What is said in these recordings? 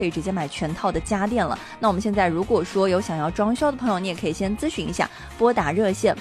可以直接买全套的家电了。那我们现在如果说有想要装修的朋友，你也可以先咨询一下，拨打热线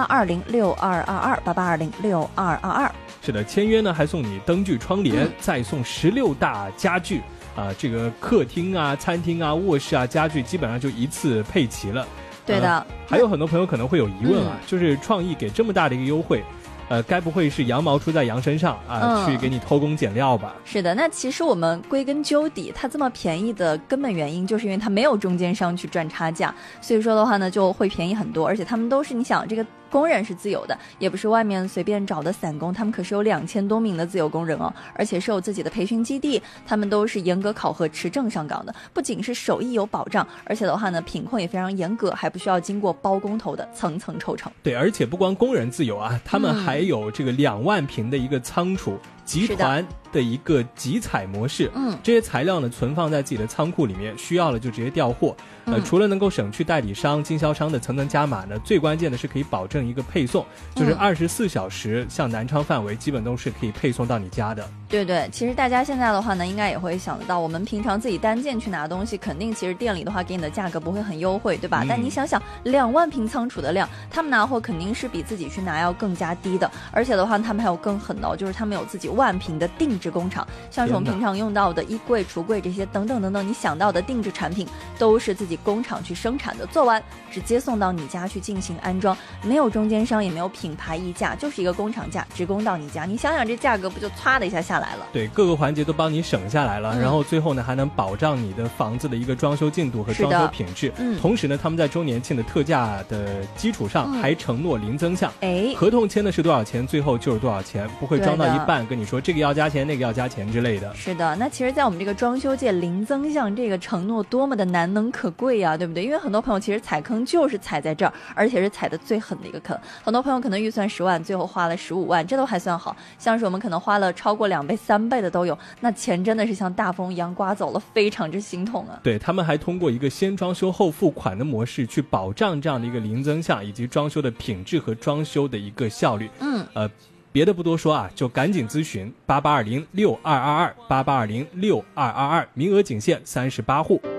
8820622288206222。 是的，签约呢还送你灯具窗帘，再送16大家具这个客厅啊、餐厅啊、卧室啊家具基本上就一次配齐了。 对的， 还有很多朋友可能会有疑问就是创意给这么大的一个优惠，该不会是羊毛出在羊身上去给你偷工减料吧？ 是的，那其实我们归根究底，它这么便宜的根本原因就是因为它没有中间商去赚差价，所以说的话呢就会便宜很多，而且他们都是你想这个工人是自由的，也不是外面随便找的散工，他们可是有2000多名的自由工人哦，而且是有自己的培训基地，他们都是严格考核持证上岗的，不仅是手艺有保障，而且的话呢品控也非常严格，还不需要经过包工头的层层抽成。 对，而且不光工人自由他们还有这个2万平的一个仓储集团的一个集采模式，这些材料呢存放在自己的仓库里面，需要了就直接调货。除了能够省去代理商、经销商的层层加码呢，最关键的是可以保证一个配送，就是24小时，像南昌范围基本都是可以配送到你家的。 对对，其实大家现在的话呢，应该也会想得到，我们平常自己单件去拿东西，肯定其实店里的话给你的价格不会很优惠，对吧？但你想想，2万平仓储的量，他们拿货肯定是比自己去拿要更加低的，而且的话，他们还有更狠的就是他们有自己1万平的定制工厂，像是我们平常用到的衣柜、橱柜这些等等等等，你想到的定制产品都是自己工厂去生产的，做完直接送到你家去进行安装，没有中间商，也没有品牌溢价，就是一个工厂价直供到你家。你想想这价格不就唰的一下下来了？ 对，各个环节都帮你省下来了，然后最后呢还能保障你的房子的一个装修进度和装修品质。同时呢他们在周年庆的特价的基础上还承诺零增项，合同签的是多少钱最后就是多少钱，不会装到一半跟你说这个要加钱那个要加钱之类的。 是的，那其实在我们这个装修界，零增项这个承诺多么的难能可贵啊，对不对？因为很多朋友其实踩坑就是踩在这儿，而且是踩的最狠的一个坑。很多朋友可能预算10万，最后花了15万，这都还算好，像是我们可能花了超过2倍3倍的都有，那钱真的是像大风一样刮走了，非常之心痛啊。 对，他们还通过一个先装修后付款的模式去保障这样的一个零增项以及装修的品质和装修的一个效率。别的不多说就赶紧咨询8820622288206222，名额仅限38户。